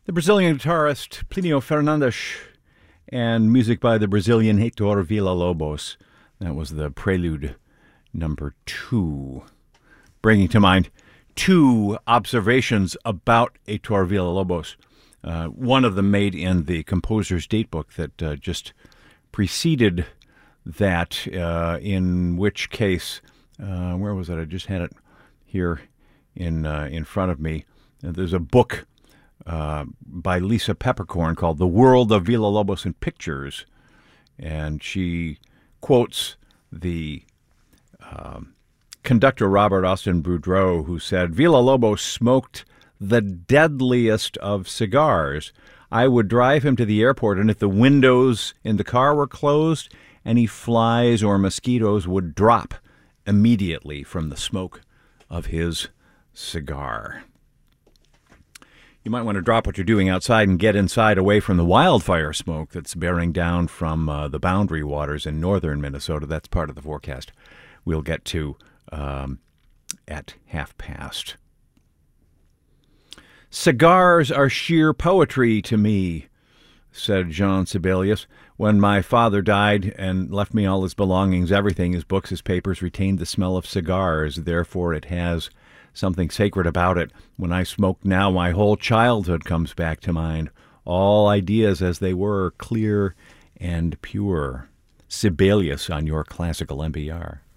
The Brazilian guitarist Plinio Fernandes and music by the Brazilian Heitor Villa-Lobos. That was the Prelude number 2. Bringing to mind two observations about Heitor Villa-Lobos. One of them made in the composer's datebook that just preceded that, in which case, where was it? I just had it here in front of me. There's a book by Lisa Peppercorn called The World of Villa-Lobos in Pictures, and she quotes the conductor Robert Austin Boudreau, who said, "Villa-Lobos smoked the deadliest of cigars. I would drive him to the airport, and if the windows in the car were closed, any flies or mosquitoes would drop immediately from the smoke of his cigar." You might want to drop what you're doing outside and get inside away from the wildfire smoke that's bearing down from the boundary waters in northern Minnesota. That's part of the forecast we'll get to at 1:30. "Cigars are sheer poetry to me," said Jean Sibelius. "When my father died and left me all his belongings, everything, his books, his papers, retained the smell of cigars. Therefore it has something sacred about it. When I smoke now, my whole childhood comes back to mind. All ideas as they were, clear and pure." Sibelius on your classical NPR.